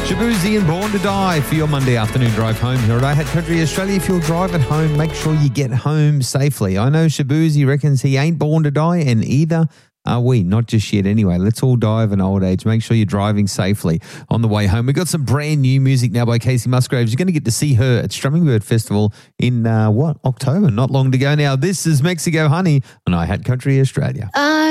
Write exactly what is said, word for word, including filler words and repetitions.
Shabuzi and Born to Die for your Monday afternoon drive home here at I Had Country Australia. If you're driving home, make sure you get home safely. I know Shabuzi reckons he ain't born to die, and either are we. Not just yet anyway. Let's all die of an old age. Make sure you're driving safely on the way home. We've got some brand new music now by Casey Musgraves. You're going to get to see her at Strumming Bird Festival in, uh, what, October? Not long to go now. This is Mexico Honey on I Had Country Australia. I